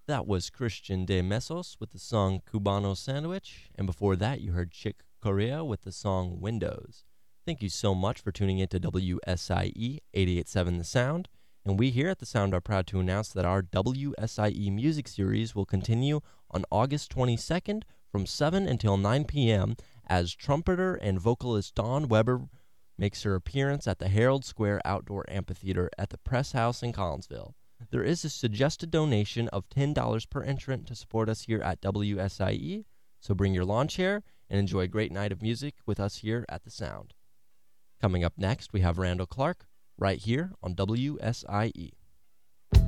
That was Christian de Mesos with the song Cubano Sandwich, and before that you heard Chick Corea with the song Windows. Thank you so much for tuning in to WSIE 887 The Sound, and we here at The Sound are proud to announce that our WSIE music series will continue on August 22nd from 7 until 9 p.m. as trumpeter and vocalist Dawn Weber makes her appearance at the Herald Square Outdoor Amphitheater at the Press House in Collinsville. There is a suggested donation of $10 per entrant to support us here at WSIE, so bring your lawn chair and enjoy a great night of music with us here at The Sound. Coming up next, we have Randall Clark right here on WSIE.